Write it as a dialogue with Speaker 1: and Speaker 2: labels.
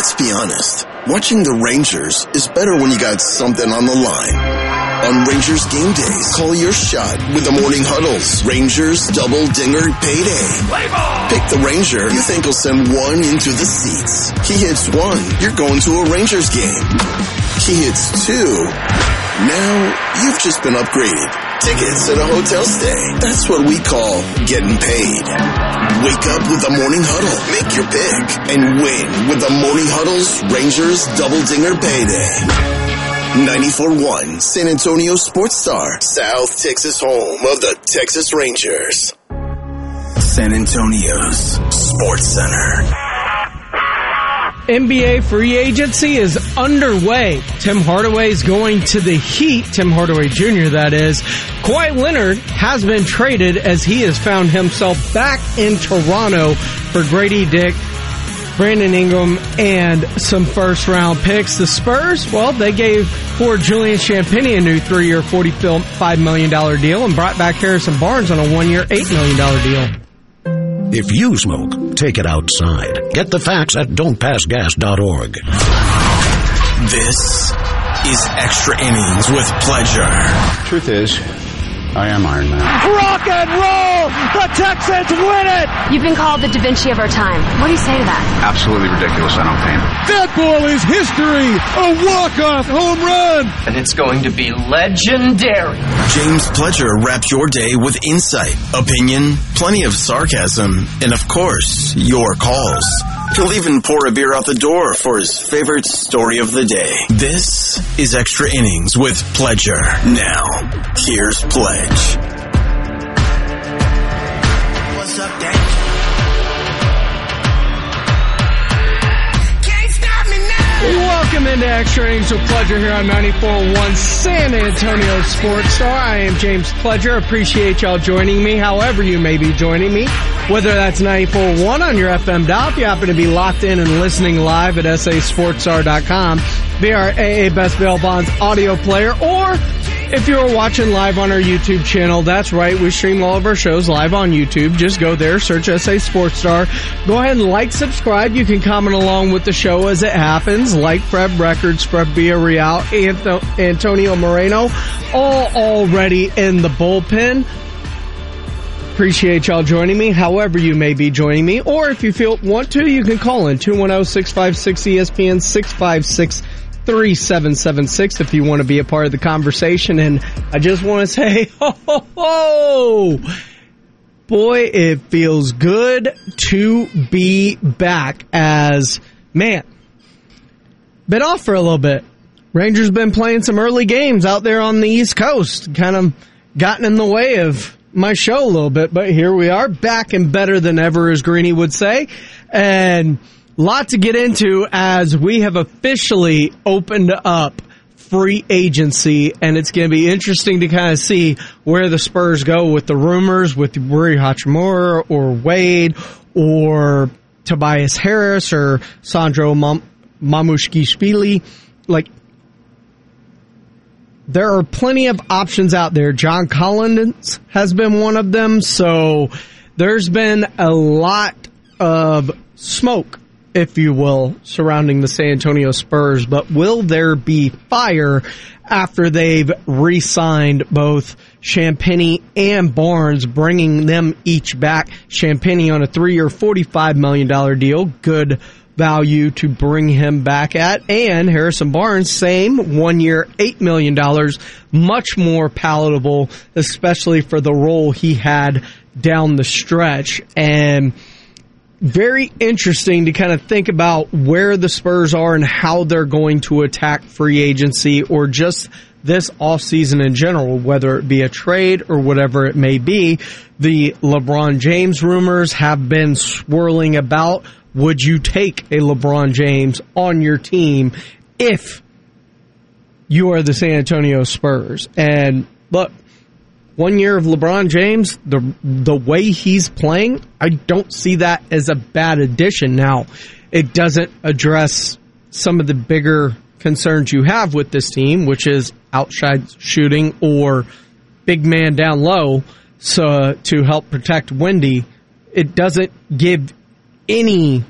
Speaker 1: Let's be honest. Watching the Rangers is better when you got something on the line. On Rangers game days, call your shot with the Morning Huddles. Rangers Double Dinger Payday. Pick the Ranger you think will send one into the seats. He hits one, you're going to a Rangers game. He hits two. Now you've just been upgraded. Tickets and a hotel stay. That's what we call getting paid. Wake up with the Morning Huddle. Make your pick and win with the Morning Huddle's Rangers Double Dinger Payday. 94.1 San Antonio Sports Star, South Texas home of the Texas Rangers. San Antonio's Sports Center.
Speaker 2: NBA free agency is underway. Tim Hardaway is going to the Heat. Tim Hardaway Jr., that is. Kawhi Leonard has been traded as he has found himself back in Toronto for Grady Dick, Brandon Ingram, and some first-round picks. The Spurs, well, they gave poor Julian Champagnie a new 3-year, $45 million deal and brought back Harrison Barnes on a 1-year, $8 million deal.
Speaker 3: If you smoke, take it outside. Get the facts at don'tpassgas.org.
Speaker 1: This is Extra Innings with Pleasure.
Speaker 4: Truth is, I am Iron Man.
Speaker 5: Rock and roll! The Texans win it!
Speaker 6: You've been called the Da Vinci of our time. What do you say to that?
Speaker 4: Absolutely ridiculous. I don't paint.
Speaker 5: That ball is history! A walk-off home run!
Speaker 7: And it's going to be legendary.
Speaker 1: James Pledger wraps your day with insight, opinion, plenty of sarcasm, and of course, your calls. He'll even pour a beer out the door for his favorite story of the day. This is Extra Innings with Pledger. Now, here's Pledge. What's up, Dad? Can't stop me now.
Speaker 2: Welcome into Extra Innings with Pledger here on 94.1 San Antonio Sports Star. I am James Pledger. Appreciate y'all joining me, however you may be joining me. Whether that's 94.1 on your FM dial, if you happen to be locked in and listening live at sasportsr.com via our AA Best Bail Bonds audio player, or if you're watching live on our YouTube channel, that's right, we stream all of our shows live on YouTube. Just go there, search SA Sports Star. Go ahead and like, subscribe. You can comment along with the show as it happens, like Fred Records, Fred Villarreal, Antonio Moreno, all already in the bullpen. Appreciate y'all joining me, however you may be joining me. Or if you want to, you can call in 210-656-ESPN, 656-3776 if you want to be a part of the conversation. And I just want to say, ho, boy, it feels good to be back as, man, been off for a little bit. Rangers been playing some early games out there on the East Coast, kind of gotten in the way of my show a little bit, but here we are, back and better than ever, as Greeny would say, and a lot to get into as we have officially opened up free agency, and it's going to be interesting to kind of see where the Spurs go with the rumors with Rui Hachimura or Wade or Tobias Harris or Sandro Mamushkishvili. Like, there are plenty of options out there. John Collins has been one of them, so there's been a lot of smoke, if you will, surrounding the San Antonio Spurs. But will there be fire after they've re-signed both Champagnie and Barnes, bringing them each back? Champagnie on a 3-year, $45 million deal. Good value to bring him back at. And Harrison Barnes, same, 1-year, $8 million, much more palatable, especially for the role he had down the stretch. And very interesting to kind of think about where the Spurs are and how they're going to attack free agency or just this offseason in general, whether it be a trade or whatever it may be. The LeBron James rumors have been swirling about. Would you take a LeBron James on your team if you are the San Antonio Spurs? And look, 1 year of LeBron James, the way he's playing, I don't see that as a bad addition. Now, it doesn't address some of the bigger concerns you have with this team, which is outside shooting or big man down low, so to help protect Wendy. It doesn't give any